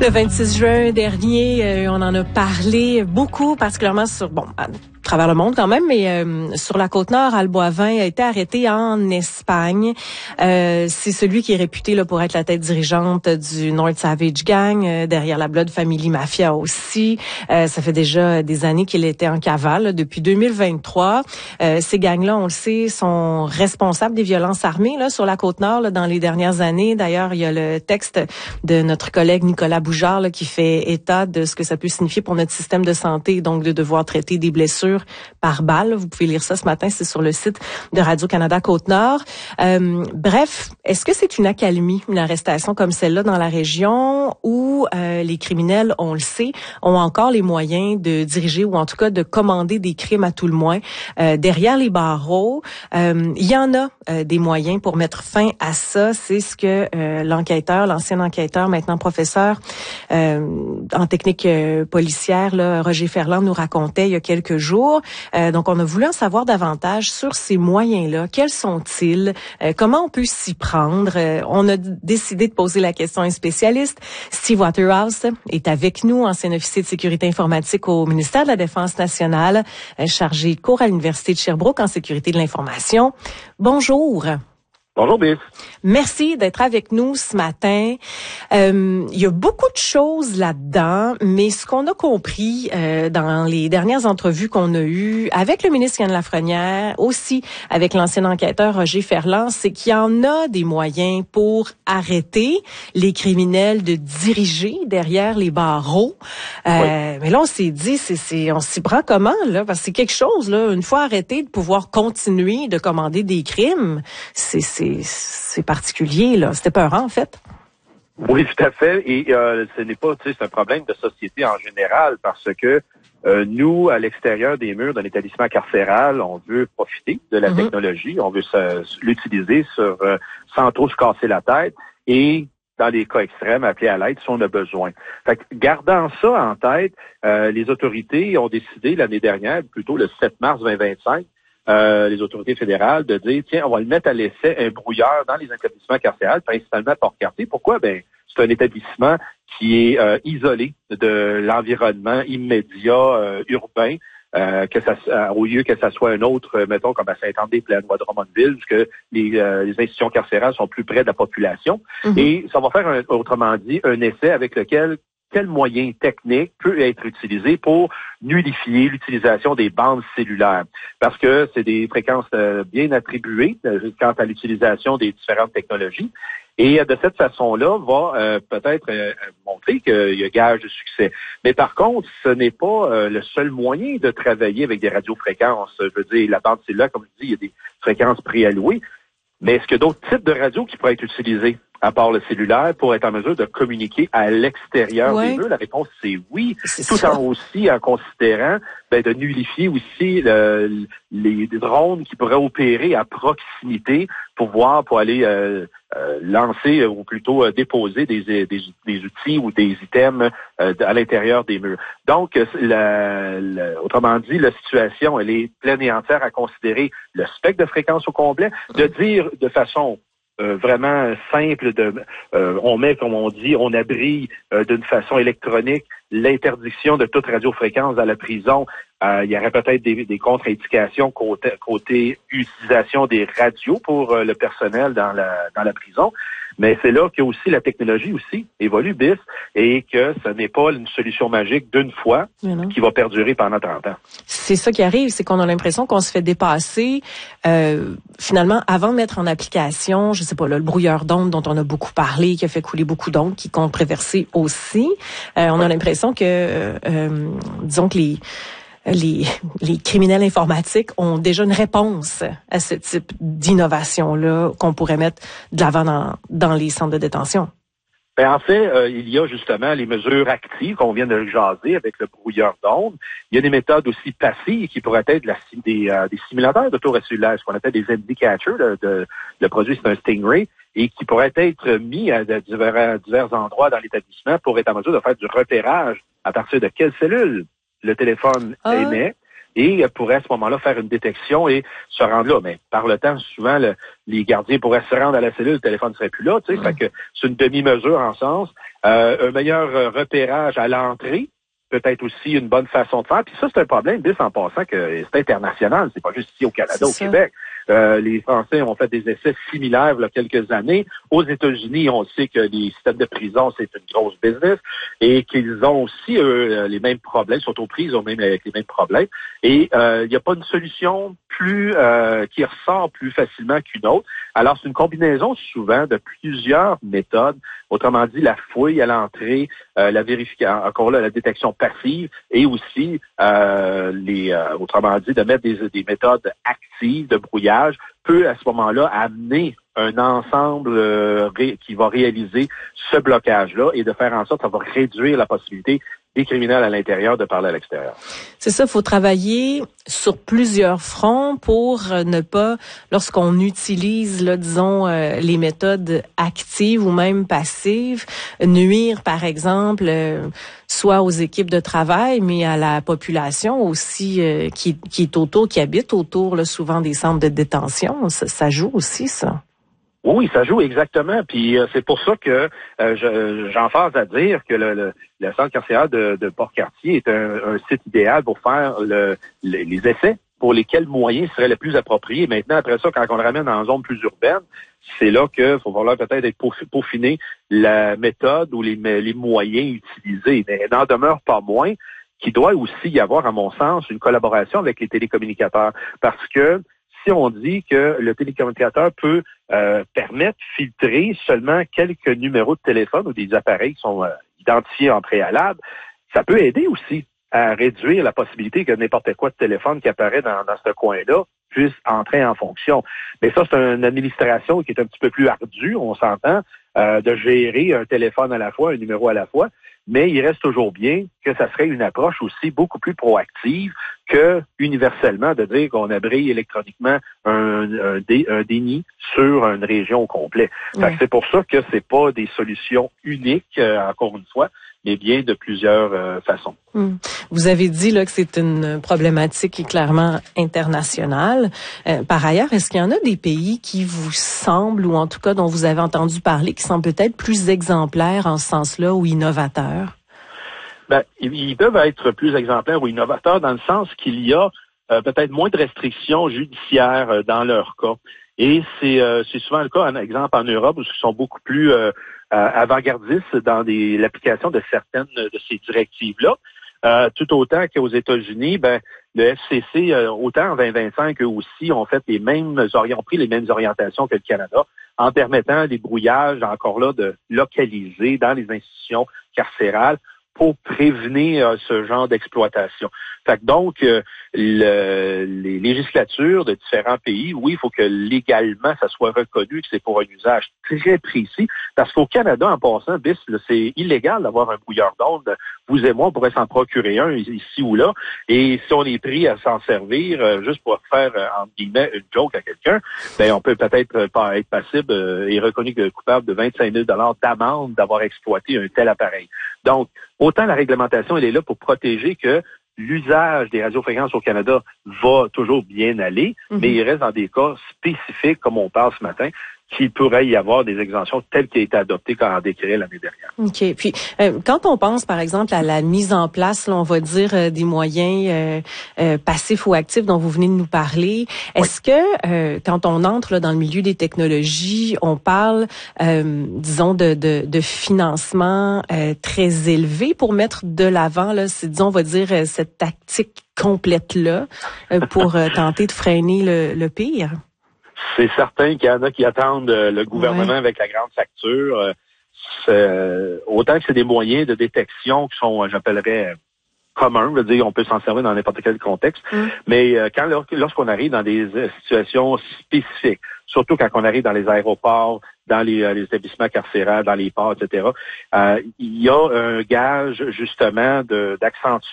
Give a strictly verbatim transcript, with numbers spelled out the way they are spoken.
Le vingt-six juin dernier, euh, on en a parlé beaucoup, particulièrement sur, bon, à travers le monde quand même, mais euh, sur la Côte-Nord, Al Boivin a été arrêté en Espagne. Euh, c'est celui qui est réputé là pour être la tête dirigeante du North Savage Gang, euh, derrière la Blood Family Mafia aussi. Euh, ça fait déjà des années qu'il était en cavale, là, depuis deux mille vingt-trois. Euh, ces gangs-là, on le sait, sont responsables des violences armées là sur la Côte-Nord là, dans les dernières années. D'ailleurs, il y a le texte de notre collègue Nicolas Boujard là, qui fait état de ce que ça peut signifier pour notre système de santé, donc de devoir traiter des blessures par balle. Vous pouvez lire ça ce matin, c'est sur le site de Radio-Canada Côte-Nord. Euh, bref, est-ce que c'est une accalmie, une arrestation comme celle-là dans la région où euh, les criminels, on le sait, ont encore les moyens de diriger ou en tout cas de commander des crimes à tout le moins euh, derrière les barreaux? Euh, il y en a euh, des moyens pour mettre fin à ça. C'est ce que euh, l'enquêteur, l'ancien enquêteur, maintenant professeur euh, en technique euh, policière, là, Roger Ferland, nous racontait il y a quelques jours. Euh, donc, on a voulu en savoir davantage sur ces moyens-là. Quels sont-ils? Euh, comment on peut s'y prendre? Euh, on a d- décidé de poser la question à un spécialiste. Steve Waterhouse est avec nous, ancien officier de sécurité informatique au ministère de la Défense nationale, euh, chargé de cours à l'Université de Sherbrooke en sécurité de l'information. Bonjour. Bonjour, Biff. Merci d'être avec nous ce matin. Euh, il y a beaucoup de choses là-dedans, mais ce qu'on a compris euh, dans les dernières entrevues qu'on a eues avec le ministre Yann Lafrenière, aussi avec l'ancien enquêteur Roger Ferland, c'est qu'il y en a des moyens pour arrêter les criminels de diriger derrière les barreaux. Euh, oui. Mais là, on s'est dit, c'est, c'est, on s'y prend comment, là? Parce que c'est quelque chose, là, une fois arrêté, de pouvoir continuer de commander des crimes, c'est, c'est C'est particulier, là. C'était peurant, en fait. Oui, tout à fait. Et euh, ce n'est pas, tu sais, c'est un problème de société en général parce que euh, nous, à l'extérieur des murs d'un établissement carcéral, on veut profiter de la mm-hmm. technologie, on veut se, l'utiliser sur, euh, sans trop se casser la tête et dans les cas extrêmes, appeler à l'aide si on a besoin. Fait que, gardant ça en tête, euh, les autorités ont décidé l'année dernière, plutôt le sept mars vingt vingt-cinq, Euh, les autorités fédérales, de dire, tiens, on va le mettre à l'essai un brouilleur dans les établissements carcérales, principalement à Port-Cartier. Pourquoi? Ben, c'est un établissement qui est euh, isolé de l'environnement immédiat euh, urbain, euh, que ça, euh, au lieu que ça soit un autre, euh, mettons, comme à Saint-Anne-des-Plaines ou à Drummondville, puisque les, euh, les institutions carcérales sont plus près de la population. Mm-hmm. Et ça va faire, un, autrement dit, un essai avec lequel quel moyen technique peut être utilisé pour nullifier l'utilisation des bandes cellulaires? Parce que c'est des fréquences euh, bien attribuées euh, quant à l'utilisation des différentes technologies. Et euh, de cette façon-là, va euh, peut-être euh, montrer qu'il y a gage de succès. Mais par contre, ce n'est pas euh, le seul moyen de travailler avec des radiofréquences. Je veux dire, la bande cellulaire, comme je dis, il y a des fréquences préallouées. Mais est-ce qu'il y a d'autres types de radios qui pourraient être utilisés, à part le cellulaire, pour être en mesure de communiquer à l'extérieur ouais. des murs? La réponse, c'est oui, c'est tout ça. en aussi en considérant ben, de nullifier aussi le, les drones qui pourraient opérer à proximité pour voir, pour aller euh, euh, lancer ou plutôt euh, déposer des, des, des outils ou des items euh, à l'intérieur des murs. Donc, la, la, autrement dit, la situation, elle est pleine et entière à considérer le spectre de fréquence au complet, de dire de façon Euh, vraiment simple, de euh, on met, comme on dit, on abrille euh, d'une façon électronique l'interdiction de toute radiofréquence dans la prison. Euh, il y aurait peut-être des, des contre-indications côté, côté utilisation des radios pour euh, le personnel dans la dans la prison. Mais c'est là que aussi la technologie aussi évolue, bis, et que ce n'est pas une solution magique d'une fois qui va perdurer pendant trente ans. C'est ça qui arrive, c'est qu'on a l'impression qu'on se fait dépasser. Euh, finalement, avant de mettre en application, je sais pas, là, le brouilleur d'ondes dont on a beaucoup parlé, qui a fait couler beaucoup d'ondes, qui compte préverser aussi, euh, on ouais. a l'impression que, euh, disons que les... Les, les criminels informatiques ont déjà une réponse à ce type d'innovation-là qu'on pourrait mettre de l'avant dans, dans les centres de détention. Ben en fait, euh, il y a justement les mesures actives qu'on vient de jaser avec le brouilleur d'ondes. Il y a des méthodes aussi passives qui pourraient être la, des, euh, des simulateurs d'autoracellulaire, ce qu'on appelle des M D catchers. Le, de, le produit, c'est un Stingray, et qui pourraient être mis à divers, à divers endroits dans l'établissement pour être en mesure de faire du repérage à partir de quelles cellules le téléphone ah. émet, et pourrait à ce moment-là faire une détection et se rendre là. Mais par le temps, souvent, le, les gardiens pourraient se rendre à la cellule, le téléphone ne serait plus là. Tu sais, mmh. Fait que c'est une demi-mesure en sens. Euh, un meilleur repérage à l'entrée, peut-être aussi une bonne façon de faire. Puis ça, c'est un problème, bis en passant, que c'est international. C'est pas juste ici au Canada, c'est au ça. Québec. Euh, les Français ont fait des essais similaires il y a quelques années. Aux États-Unis, on sait que les systèmes de prison, c'est une grosse business et qu'ils ont aussi eux, les mêmes problèmes, sont aux prises même avec les mêmes problèmes. Et euh, il n'y a pas une solution plus euh, qui ressort plus facilement qu'une autre. Alors, c'est une combinaison souvent de plusieurs méthodes. Autrement dit, la fouille à l'entrée, euh, la vérification, encore là, la détection passive et aussi, euh, les, euh, autrement dit, de mettre des, des méthodes actives de brouillage peut à ce moment-là amener un ensemble euh, ré, qui va réaliser ce blocage-là et de faire en sorte que ça va réduire la possibilité des criminels à l'intérieur de parler à l'extérieur. C'est ça, il faut travailler sur plusieurs fronts pour ne pas, lorsqu'on utilise, là, disons, euh, les méthodes actives ou même passives, nuire, par exemple, euh, soit aux équipes de travail, mais à la population aussi euh, qui, qui est autour, qui habite autour, là, souvent des centres de détention. Ça, ça joue aussi, ça. Oui, ça joue exactement. Puis euh, c'est pour ça que euh, je, j'emphase à dire que le, le, le centre carcéral de, de Port-Cartier est un, un site idéal pour faire le, le, les essais pour lesquels moyens seraient les plus appropriés. Maintenant, après ça, quand on le ramène en zone plus urbaine, c'est là qu'il faut falloir peut-être être peaufiner la méthode ou les, les moyens utilisés. Mais il n'en demeure pas moins qu'il doit aussi y avoir, à mon sens, une collaboration avec les télécommunicateurs. Parce que si on dit que le télécommunicateur peut euh, permettre de filtrer seulement quelques numéros de téléphone ou des appareils qui sont euh, identifiés en préalable, ça peut aider aussi à réduire la possibilité que n'importe quoi de téléphone qui apparaît dans, dans ce coin-là puisse entrer en fonction. Mais ça, c'est une administration qui est un petit peu plus ardue, on s'entend, euh, de gérer un téléphone à la fois, un numéro à la fois, mais il reste toujours bien que ça serait une approche aussi beaucoup plus proactive que universellement de dire qu'on abrille électroniquement un, un, dé, un déni sur une région au complet. Ouais. Fait que c'est pour ça que c'est pas des solutions uniques, euh, encore une fois, mais bien de plusieurs euh, façons. Hum. Vous avez dit là que c'est une problématique qui est clairement internationale. Euh, par ailleurs, est-ce qu'il y en a des pays qui vous semblent, ou en tout cas dont vous avez entendu parler, qui sont peut-être plus exemplaires en ce sens-là ou innovateurs? Ben, ils peuvent être plus exemplaires ou innovateurs dans le sens qu'il y a euh, peut-être moins de restrictions judiciaires euh, dans leur cas. Et c'est, euh, c'est souvent le cas, un exemple en Europe, où ils sont beaucoup plus euh, avant-gardistes dans des, l'application de certaines de ces directives-là. Euh, tout autant qu'aux États-Unis, ben le F C C, euh, autant en vingt vingt-cinq, eux aussi, ont fait les mêmes ont pris les mêmes orientations que le Canada, en permettant des brouillages, encore là, de localiser dans les institutions carcérales pour prévenir euh, ce genre d'exploitation. Fait que donc, euh, le, les législatures de différents pays, oui, il faut que légalement, ça soit reconnu que c'est pour un usage très précis, parce qu'au Canada, en passant, bis, là, c'est illégal d'avoir un brouilleur d'ondes. Vous et moi, on pourrait s'en procurer un ici ou là, et si on est pris à s'en servir, euh, juste pour faire, euh, entre guillemets, une joke à quelqu'un, ben on peut peut-être euh, pas être passible euh, et reconnu coupable de vingt-cinq mille dollars d'amende d'avoir exploité un tel appareil. Donc, autant la réglementation, elle est là pour protéger que l'usage des radiofréquences au Canada va toujours bien aller, mm-hmm. mais il reste dans des cas spécifiques, comme on parle ce matin, qu'il pourrait y avoir des exemptions telles qu'elles ont été adoptées quand on décret l'année dernière. OK. Puis, euh, quand on pense, par exemple, à la mise en place, là, on va dire, euh, des moyens euh, euh, passifs ou actifs dont vous venez de nous parler, est-ce oui. que, euh, quand on entre là, dans le milieu des technologies, on parle, euh, disons, de, de, de financement euh, très élevé pour mettre de l'avant, là, c'est, disons, on va dire, euh, cette tactique complète-là euh, pour euh, tenter de freiner le, le pire? C'est certain qu'il y en a qui attendent euh, le gouvernement ouais. avec la grande facture. Euh, c'est, autant que c'est des moyens de détection qui sont, j'appellerais, euh, communs. Je veux dire, on peut s'en servir dans n'importe quel contexte. Mm. Mais euh, quand lorsqu'on arrive dans des euh, situations spécifiques, surtout quand on arrive dans les aéroports, dans les, euh, les établissements carcérales, dans les ports, et cetera, euh, il y a un gage, justement, de, d'accentuer